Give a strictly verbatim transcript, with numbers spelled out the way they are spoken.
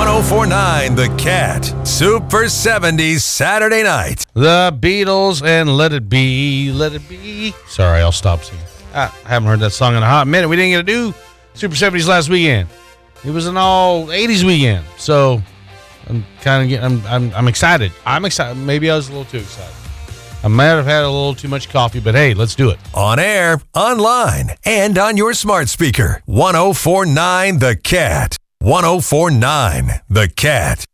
oh four point nine The Cat. Super seventies Saturday night. The Beatles and Let It Be, Let It Be. Sorry, I'll stop singing. I haven't heard that song in a hot minute. We didn't get to do Super seventies last weekend. It was an all eighties weekend. So I'm kind of getting, I'm, I'm, I'm excited. I'm excited. Maybe I was a little too excited. I might have had a little too much coffee, but hey, let's do it. On air, online, and on your smart speaker. one oh four point nine The Cat. one oh four point nine The Cat.